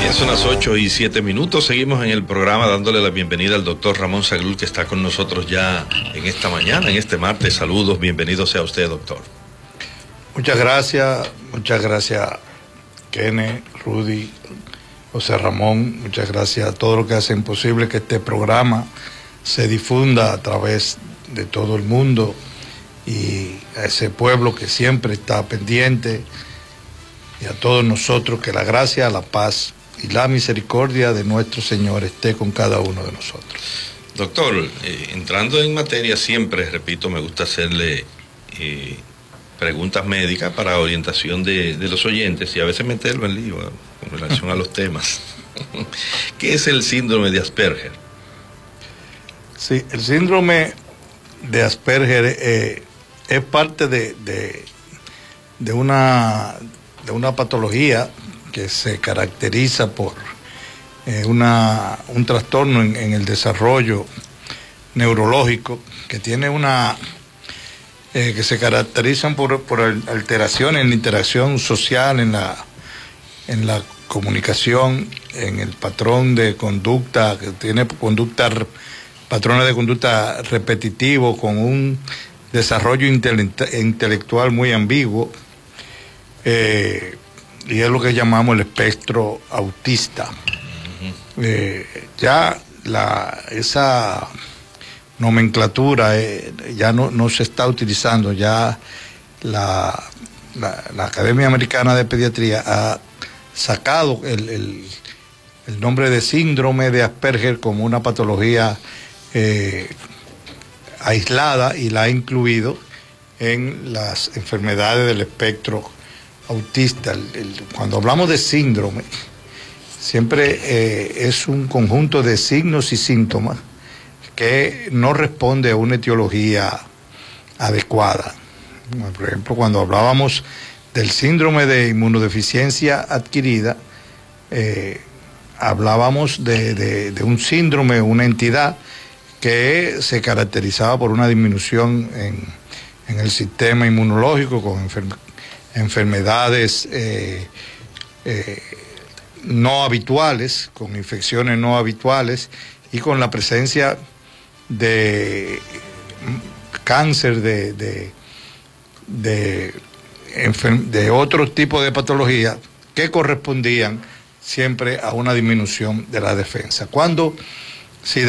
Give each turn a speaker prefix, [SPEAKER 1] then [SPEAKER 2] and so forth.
[SPEAKER 1] Bien, son las 8:07. Seguimos en el programa dándole la bienvenida al doctor Ramón Zaglul, que está con nosotros ya en esta mañana, en este martes. Saludos, bienvenido sea usted, doctor.
[SPEAKER 2] Muchas gracias, Kenneth, Rudy, José Ramón. Muchas gracias a todos los que hacen posible que este programa se difunda a través de todo el mundo, y a ese pueblo que siempre está pendiente, y a todos nosotros, que la gracia, la paz y la misericordia de nuestro Señor esté con cada uno de nosotros.
[SPEAKER 1] Doctor, entrando en materia, siempre, repito, me gusta hacerle preguntas médicas para orientación de los oyentes y a veces meterlo en lío con relación a los temas. ¿Qué es el síndrome de Asperger?
[SPEAKER 2] Sí, el síndrome de Asperger es parte de una patología que se caracteriza por un trastorno en el desarrollo neurológico, que tiene que se caracterizan por alteraciones en la interacción social, en la comunicación, en el patrón de conducta, que tiene patrones de conducta repetitivos, con un desarrollo intelectual muy ambiguo, y es lo que llamamos el espectro autista. Esa nomenclatura ya no se está utilizando. Ya la Academia Americana de Pediatría ha sacado el nombre de síndrome de Asperger como una patología aislada, y la ha incluido en las enfermedades del espectro autista. Cuando hablamos de síndrome, siempre es un conjunto de signos y síntomas que no responde a una etiología adecuada. Por ejemplo, cuando hablábamos del síndrome de inmunodeficiencia adquirida, hablábamos de un síndrome, una entidad que se caracterizaba por una disminución en el sistema inmunológico, con enfermedades no habituales, con infecciones no habituales, y con la presencia de cáncer, de otros tipos de patologías que correspondían siempre a una disminución de la defensa. Cuando